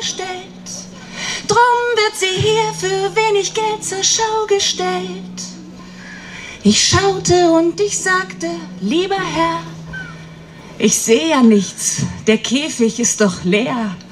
gestellt. Drum wird sie hier für wenig Geld zur Schau gestellt. Ich schaute und ich sagte, lieber Herr, ich seh ja nichts, der Käfig ist doch leer.